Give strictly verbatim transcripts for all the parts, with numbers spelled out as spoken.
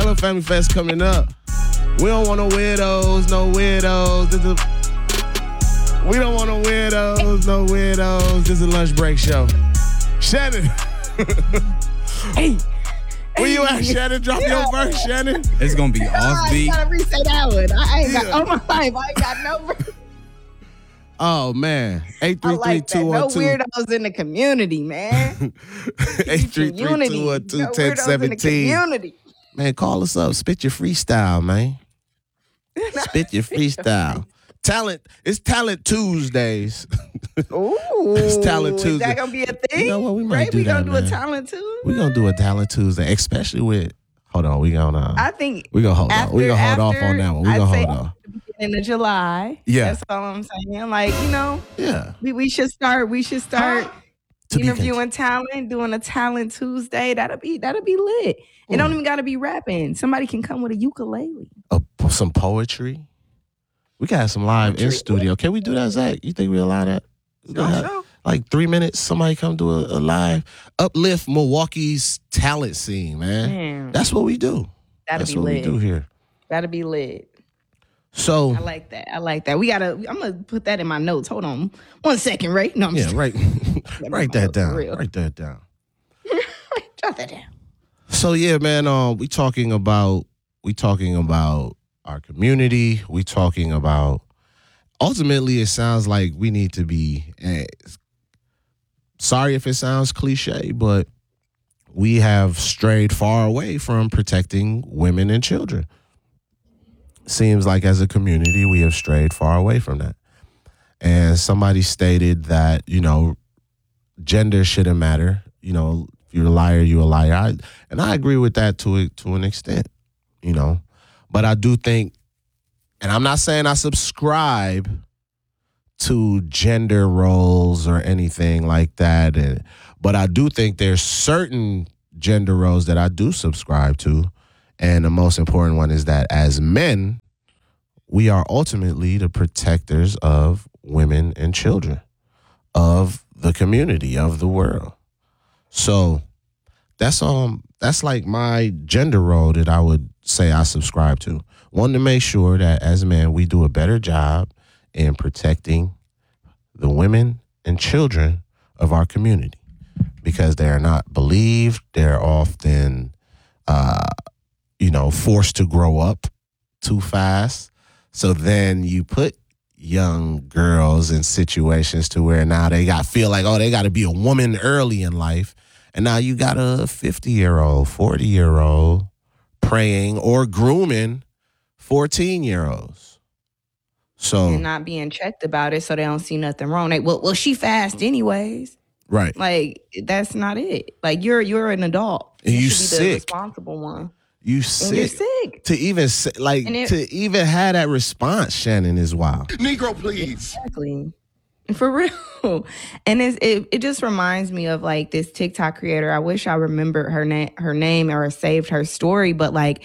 Alabama Family Fest coming up. We don't want no weirdos, no weirdos. This is, we don't want no weirdos, no weirdos. This is a lunch break show. Shannon. Hey. Where you at, Shannon? Drop yeah. your verse, Shannon. It's going to be offbeat. I gotta reset that one. I ain't got, yeah. oh my life, I ain't got no verse. Oh, man. eight three three, two one two. No weirdos in the community, man. eight three three, two one two, one zero one seven. Man, call us up. Spit your freestyle, man. Spit your freestyle. Talent. It's Talent Tuesdays. Ooh. It's Talent Tuesday. Is that going to be a thing? You know what? We might right? do we that, gonna man. do a Talent Tuesday? We're going to do a Talent Tuesday, especially with, hold on, we going to, I think we going to hold after, on. We going to hold after, off on that one. We going to hold off. In the July. Yeah. That's all I'm saying. Like, you know, yeah. we, we should start, we should start to interviewing talent, doing a Talent Tuesday. That'll be, that'll be lit. It don't even got to be rapping. Somebody can come with a ukulele. Uh, some poetry. We got some live poetry. In studio. Can we do that, Zach? You think we allow that? Sure, sure. Like three minutes, somebody come do a, a live uplift Milwaukee's talent scene, man. man. That's what we do. That'll That's be what lit. we do here. That'll be lit. So I like that. I like that. We gotta. I'm gonna put that in my notes. Hold on, one second, Ray. No, I'm yeah, just right. Write that down. Write that down. Jot that down. So yeah, man. Um, we talking about we talking about our community. We talking about. Ultimately, it sounds like we need to be. Eh, sorry if it sounds cliche, but we have strayed far away from protecting women and children. Seems like as a community, we have strayed far away from that. And somebody stated that, you know, gender shouldn't matter. You know, if you're a liar, you're a liar. I, and I agree with that to a, to an extent, you know. But I do think, and I'm not saying I subscribe to gender roles or anything like that, and, but I do think there's certain gender roles that I do subscribe to. And the most important one is that as men, we are ultimately the protectors of women and children, of the community, of the world. So that's um that's like my gender role that I would say I subscribe to. One, to make sure that as men, we do a better job in protecting the women and children of our community because they are not believed. They're often uh you know, forced to grow up too fast. So then you put young girls in situations to where now they got feel like, oh, they got to be a woman early in life. And now you got a fifty-year-old, forty-year-old praying or grooming fourteen-year-olds. So and not being checked about it so they don't see nothing wrong. They, well, well, she fast anyways. Right. Like, that's not it. Like, you're you're an adult. And you, you should be sick. the responsible one. You sick. And you're sick. To even say, like it, to even have that response, Shannon, is wild. Negro, please. Exactly. For real. And it's, it it just reminds me of like this TikTok creator. I wish I remembered her name her name or saved her story, but like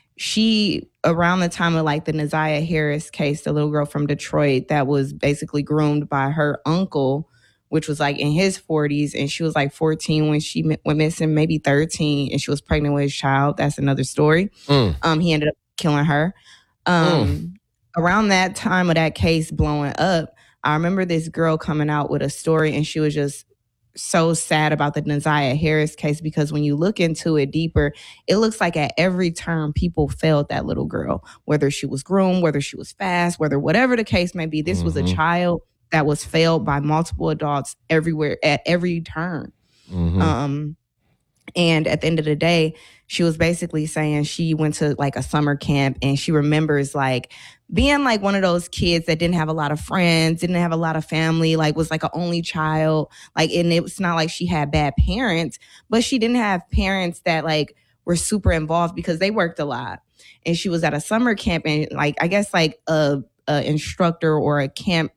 she around the time of like the Naziah Harris case, the little girl from Detroit that was basically groomed by her uncle, which was like in his forties, and she was like fourteen when she went missing, maybe thirteen, and she was pregnant with his child. That's another story. Mm. Um, he ended up killing her. Um, mm. Around that time of that case blowing up, I remember this girl coming out with a story, and she was just so sad about the Naziah Harris case because when you look into it deeper, it looks like at every turn people failed that little girl, whether she was groomed, whether she was fast, whether whatever the case may be. This mm-hmm. was a child that was failed by multiple adults everywhere at every turn. Mm-hmm. Um, and at the end of the day, she was basically saying she went to like a summer camp and she remembers like being like one of those kids that didn't have a lot of friends, didn't have a lot of family, like was like an only child. Like, and it was not like she had bad parents, but she didn't have parents that like were super involved because they worked a lot. And she was at a summer camp and like, I guess like a, a instructor or a camp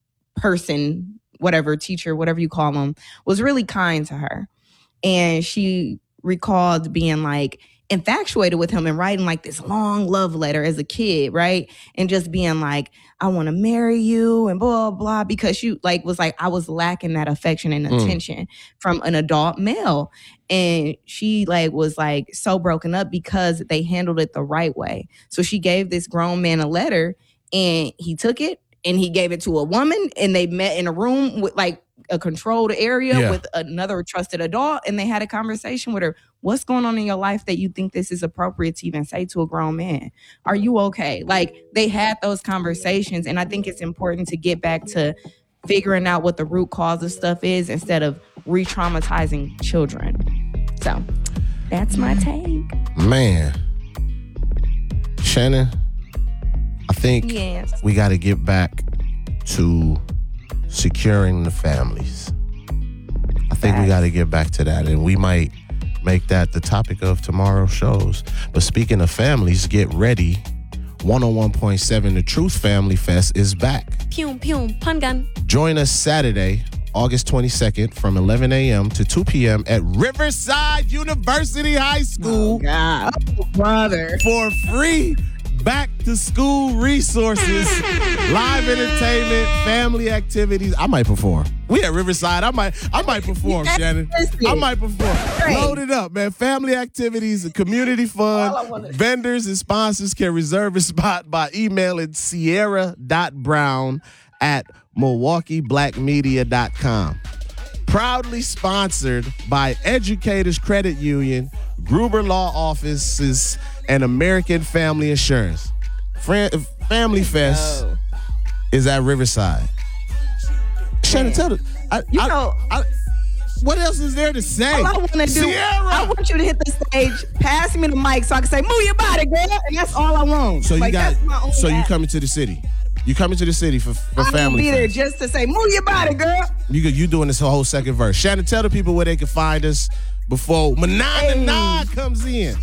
person, whatever, teacher, whatever you call them, was really kind to her. And she recalled being like, infatuated with him and writing like this long love letter as a kid, right? And just being like, I want to marry you and blah, blah, blah, because she like was like, I was lacking that affection and attention mm. from an adult male. And she like was like so broken up because they handled it the right way. So she gave this grown man a letter and he took it and he gave it to a woman and they met in a room with like a controlled area yeah. with another trusted adult, and they had a conversation with her. What's going on in your life that you think this is appropriate to even say to a grown man? Are you okay? Like, they had those conversations, and I think it's important to get back to figuring out what the root cause of stuff is instead of re-traumatizing children. So that's my take. Man. Shannon, I think yes. we got to get back to securing the families. I think Facts. we got to get back to that, and we might make that the topic of tomorrow's shows. But speaking of families, get ready. one oh one point seven The Truth Family Fest is back. Pew, pew, pun gun. Join us Saturday, August twenty-second from eleven a.m. to two p.m. at Riverside University High School. Oh, God. Oh, brother. For free back-to-school resources, live entertainment, family activities. I might perform. We at Riverside. I might I might perform, Shannon. I might perform. Great. Load it up, man. Family activities, community fun. Vendors and sponsors can reserve a spot by emailing sierra dot brown at milwaukee black media dot com. Proudly sponsored by Educators Credit Union, Gruber Law Offices, and American Family Insurance. Fran- Family Fest go. is at Riverside. Shannon, tell them. I, you I, know, I, what else is there to say? All I want to do, Sierra! I want you to hit the stage, pass me the mic so I can say, move your body, girl. And that's all I want. So you like, got. So act. you coming to the city? You coming to the city for, for I'm Family gonna be Fest. there just to say, move your body, girl. You you doing this whole second verse. Shannon, tell the people where they can find us before Manan Hey. Nah comes in.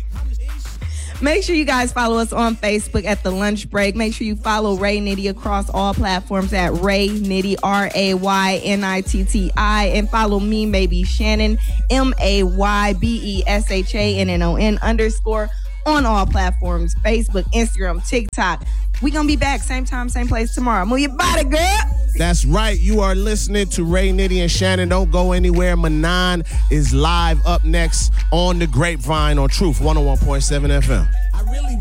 Make sure you guys follow us on Facebook at The Lunch Break. Make sure you follow Ray Nitty across all platforms at Ray Nitty, R A Y N I T T I. And follow me, maybe Shannon, M A Y B E S H A N N O N underscore on all platforms, Facebook, Instagram, TikTok. We gonna be back same time, same place tomorrow. Move your body, girl. That's right. You are listening to Ray Nitty and Shannon. Don't go anywhere. Manan is live up next on the Grapevine on Truth one oh one point seven F M. I really